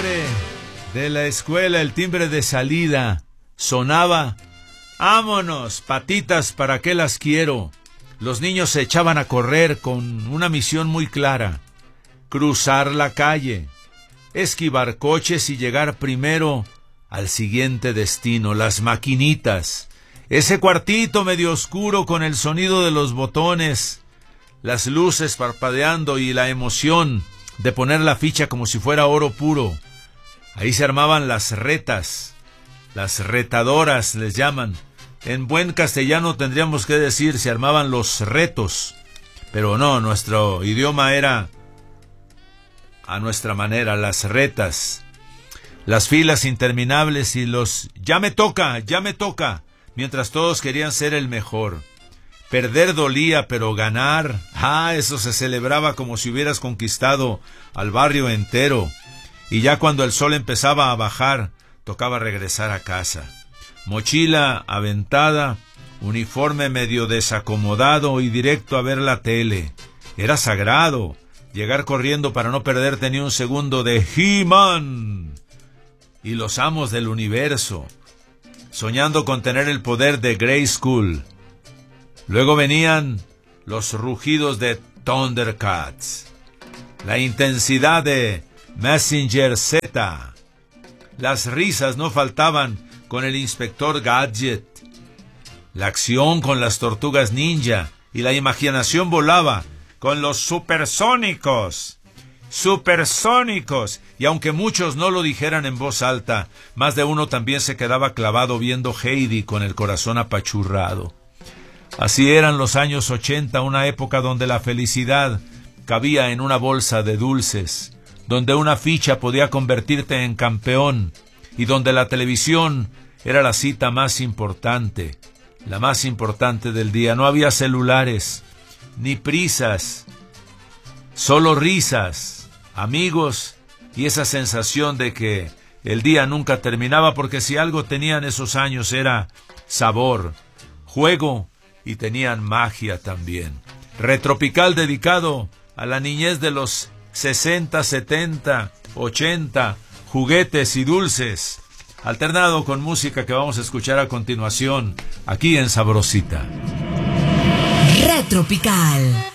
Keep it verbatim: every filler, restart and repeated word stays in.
timbre de la escuela, el timbre de salida, sonaba: ¡vámonos, patitas, para qué las quiero! Los niños se echaban a correr con una misión muy clara: cruzar la calle, esquivar coches y llegar primero al siguiente destino, las maquinitas, ese cuartito medio oscuro con el sonido de los botones, las luces parpadeando y la emoción de poner la ficha como si fuera oro puro. Ahí se armaban las retas, las retadoras les llaman. En buen castellano tendríamos que decir se armaban los retos, pero no, nuestro idioma era a nuestra manera, las retas, las filas interminables y los ya me toca, ya me toca, mientras todos querían ser el mejor. Perder dolía, pero ganar, ah, eso se celebraba como si hubieras conquistado al barrio entero. Y ya cuando el sol empezaba a bajar, tocaba regresar a casa. Mochila aventada, uniforme medio desacomodado y directo a ver la tele. Era sagrado llegar corriendo para no perderte ni un segundo de He-Man y los amos del universo, soñando con tener el poder de Grayskull. Luego venían los rugidos de Thundercats, la intensidad de Messenger Z. Las risas no faltaban con el Inspector Gadget, la acción con las Tortugas Ninja y la imaginación volaba con los Supersónicos. Supersónicos. Y aunque muchos no lo dijeran en voz alta, más de uno también se quedaba clavado viendo Heidi con el corazón apachurrado. Así eran los años ochenta, una época donde la felicidad cabía en una bolsa de dulces, donde una ficha podía convertirte en campeón y donde la televisión era la cita más importante, la más importante del día. No había celulares, ni prisas, solo risas, amigos y esa sensación de que el día nunca terminaba, porque si algo tenían esos años era sabor, juego y tenían magia también. Retropical dedicado a la niñez de los sesenta, setenta, ochenta, juguetes y dulces, alternado con música que vamos a escuchar a continuación aquí en Sabrosita. Retropical.